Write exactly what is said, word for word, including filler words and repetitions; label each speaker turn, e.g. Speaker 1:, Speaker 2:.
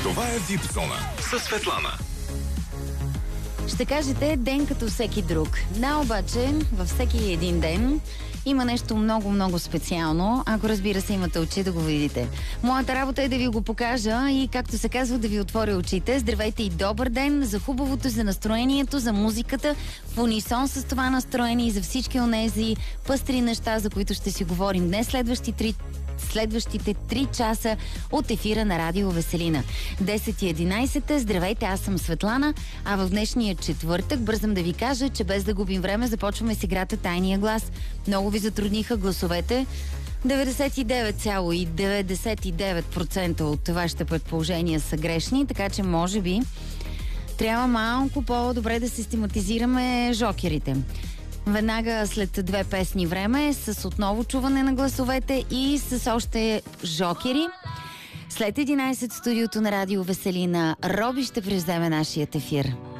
Speaker 1: Това е Випзона със Светлана.
Speaker 2: Ще кажете ден като всеки друг. Да, обаче във всеки един ден има нещо много-много специално, ако разбира се имате очи да го видите. Моята работа е да ви го покажа и, както се казва, да ви отворя очите. Здравейте и добър ден за хубавото, за настроението, за музиката, в унисон с това настроение и за всички онези пъстри неща, за които ще си говорим днес следващи три следващите три часа от ефира на Радио Веселина. десет и единайсет. Здравейте, аз съм Светлана, а в днешния четвъртък бързам да ви кажа, че без да губим време започваме с играта Тайния глас. Много ви затрудниха гласовете. деветдесет и девет цяло деветдесет и девет процента от вашите предположения са грешни, така че може би трябва малко по-добре да систематизираме жокерите. Веднага след две песни време с отново чуване на гласовете и с още жокери. След единайсет в студиото на Радио Веселина Роби ще превземе нашият ефир.